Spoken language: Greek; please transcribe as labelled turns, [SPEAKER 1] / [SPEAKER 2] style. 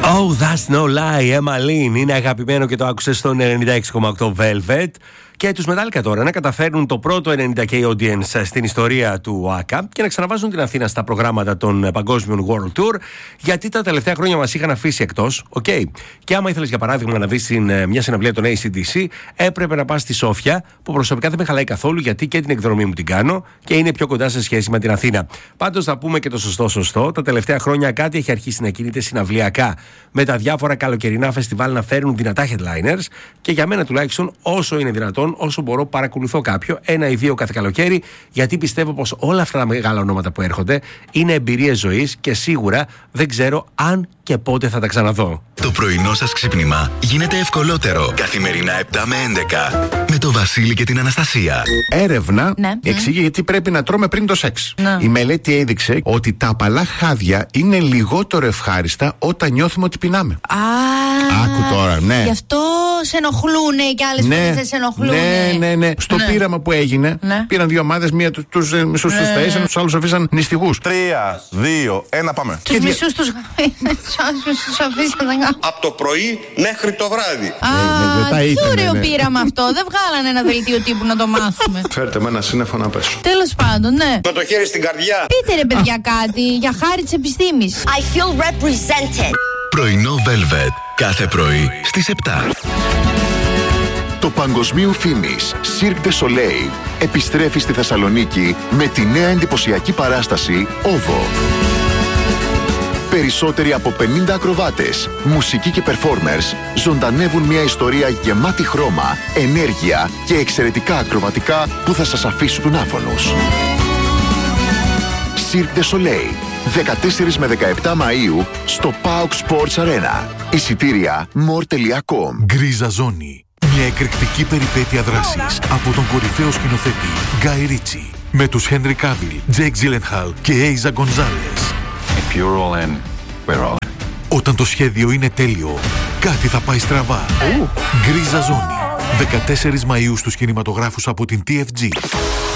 [SPEAKER 1] Oh, that's no lie, Emma Lynn. Είναι αγαπημένο και το άκουσε στο 96,8 Velvet. Και τους Metallica τώρα να καταφέρνουν το πρώτο 90K audience στην ιστορία του ΆΚΑ και να ξαναβάζουν την Αθήνα στα προγράμματα των παγκόσμιων World Tour, γιατί τα τελευταία χρόνια μας είχαν αφήσει εκτός. Okay. Και άμα ήθελες για παράδειγμα να δεις μια συναυλία των AC/DC, έπρεπε να πας στη Σόφια, που προσωπικά δεν με χαλάει καθόλου, γιατί και την εκδρομή μου την κάνω και είναι πιο κοντά σε σχέση με την Αθήνα. Πάντως θα πούμε και το σωστό. Τα τελευταία χρόνια κάτι έχει αρχίσει να κινείται συναυλιακά, με τα διάφορα καλοκαιρινά φεστιβάλ να φέρουν δυνατά headliners, και για μένα τουλάχιστον, όσο είναι δυνατόν, όσο μπορώ, παρακολουθώ κάποιο, 1 ή 2 κάθε καλοκαίρι, γιατί πιστεύω πως όλα αυτά τα μεγάλα ονόματα που έρχονται είναι εμπειρίες ζωής και σίγουρα δεν ξέρω αν και πότε θα τα ξαναδώ.
[SPEAKER 2] Το πρωινό σας ξύπνημα γίνεται ευκολότερο. Καθημερινά 7 με 11. Με το Βασίλη και την Αναστασία.
[SPEAKER 3] Έρευνα εξήγει γιατί πρέπει να τρώμε πριν το σεξ. Η μελέτη έδειξε ότι τα απαλά χάδια είναι λιγότερο ευχάριστα όταν νιώθουμε ότι πεινάμε. Άκου τώρα, ναι.
[SPEAKER 4] Γι' αυτό σε ενοχλούνε και άλλες φορές δεν σε ενοχλούνε.
[SPEAKER 3] Ναι. Στο πείραμα που έγινε, πήραν 2 ομάδες, μία τους μισούς τους ταΐσαν, τους άλλους αφήσαν νηστικούς.
[SPEAKER 5] 3, 2, 1, πάμε.
[SPEAKER 4] Τους μισούς τους αφήσαν να κάνουν.
[SPEAKER 6] Από το πρωί μέχρι το βράδυ.
[SPEAKER 4] Τι ωραίο πείραμα αυτό. Δεν βγάλανε ένα δελτίο τύπου να το μάθουμε.
[SPEAKER 5] Φέρτε με ένα σύννεφο να πέσω.
[SPEAKER 4] Τέλος πάντων, ναι.
[SPEAKER 6] Με το χέρι στην καρδιά.
[SPEAKER 4] Πείτε ρε παιδιά κάτι για χάρη της επιστήμης.
[SPEAKER 7] I feel represented.
[SPEAKER 2] Πρωινό Velvet. Κάθε πρωί στις 7.
[SPEAKER 8] Το παγκοσμίου φήμης Cirque du Soleil επιστρέφει στη Θεσσαλονίκη με τη νέα εντυπωσιακή παράσταση OVO. Περισσότεροι από 50 ακροβάτες, μουσικοί και performers ζωντανεύουν μια ιστορία γεμάτη χρώμα, ενέργεια και εξαιρετικά ακροβατικά που θα σας αφήσουν άφωνους. Cirque du Soleil, 14 με 17 Μαΐου στο PAOK Sports Arena. Εισιτήρια more.com.
[SPEAKER 9] Γκρίζα Ζώνη. Μια εκρηκτική περιπέτεια δράσης από τον κορυφαίο σκηνοθέτη Γκάι Ρίτσι, με τους Henry Cavill, Jake Gyllenhaal και Eiza Gonzalez.
[SPEAKER 10] If you're all in, we're all in.
[SPEAKER 9] Όταν το σχέδιο είναι τέλειο, κάτι θα πάει στραβά. Γκρίζα Ζώνη. 14 Μαΐου στους κινηματογράφους από την TFG.